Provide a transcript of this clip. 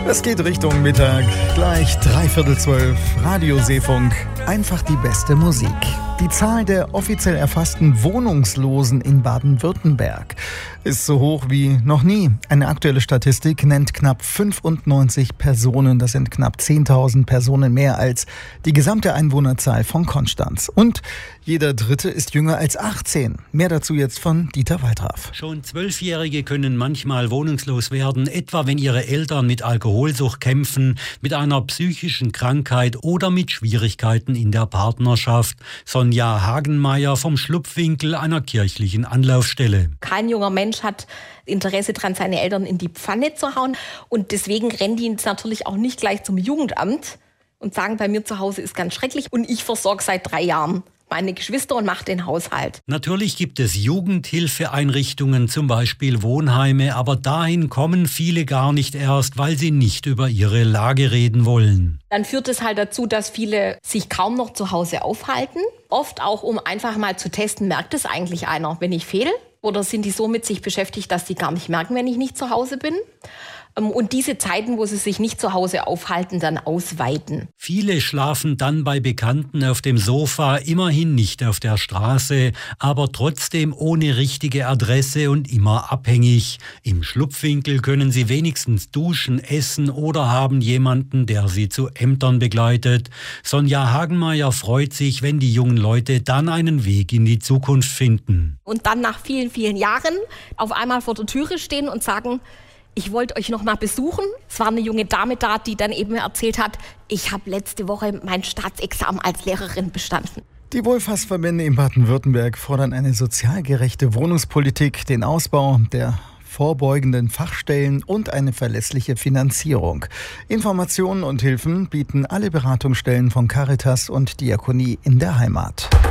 Es geht Richtung Mittag, gleich 11:45, Radio Seefunk, einfach die beste Musik. Die Zahl der offiziell erfassten Wohnungslosen in Baden-Württemberg ist so hoch wie noch nie. Eine aktuelle Statistik nennt knapp 95 Personen. Das sind knapp 10.000 Personen mehr als die gesamte Einwohnerzahl von Konstanz. Und jeder Dritte ist jünger als 18. Mehr dazu jetzt von Dieter Waldraff. Schon 12-Jährige können manchmal wohnungslos werden, etwa wenn ihre Eltern mit Alkoholsucht kämpfen, mit einer psychischen Krankheit oder mit Schwierigkeiten in der Partnerschaft. Sonja Hagenmeier vom Schlupfwinkel einer kirchlichen Anlaufstelle. Kein junger Mensch hat Interesse daran, seine Eltern in die Pfanne zu hauen. Und deswegen rennen die jetzt natürlich auch nicht gleich zum Jugendamt und sagen, bei mir zu Hause ist ganz schrecklich. Und ich versorge seit 3 Jahren meine Geschwister und mache den Haushalt. Natürlich gibt es Jugendhilfeeinrichtungen, zum Beispiel Wohnheime, aber dahin kommen viele gar nicht erst, weil sie nicht über ihre Lage reden wollen. Dann führt es halt dazu, dass viele sich kaum noch zu Hause aufhalten. Oft auch, um einfach mal zu testen, merkt es eigentlich einer, wenn ich fehle? Oder sind die so mit sich beschäftigt, dass sie gar nicht merken, wenn ich nicht zu Hause bin? Und diese Zeiten, wo sie sich nicht zu Hause aufhalten, dann ausweiten. Viele schlafen dann bei Bekannten auf dem Sofa, immerhin nicht auf der Straße, aber trotzdem ohne richtige Adresse und immer abhängig. Im Schlupfwinkel können sie wenigstens duschen, essen oder haben jemanden, der sie zu Ämtern begleitet. Sonja Hagenmeier freut sich, wenn die jungen Leute dann einen Weg in die Zukunft finden. Und dann nach vielen, vielen Jahren auf einmal vor der Türe stehen und sagen, ich wollte euch noch mal besuchen. Es war eine junge Dame da, die dann eben erzählt hat, ich habe letzte Woche mein Staatsexamen als Lehrerin bestanden. Die Wohlfahrtsverbände in Baden-Württemberg fordern eine sozial gerechte Wohnungspolitik, den Ausbau der vorbeugenden Fachstellen und eine verlässliche Finanzierung. Informationen und Hilfen bieten alle Beratungsstellen von Caritas und Diakonie in der Heimat.